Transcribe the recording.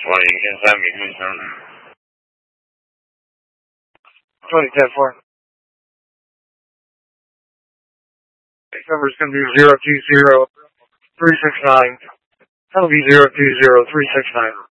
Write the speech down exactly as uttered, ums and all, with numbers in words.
twenty, you can send me Houston. twenty ten four. Number is going to be zero two zero three six nine. That'll be zero two zero three six nine.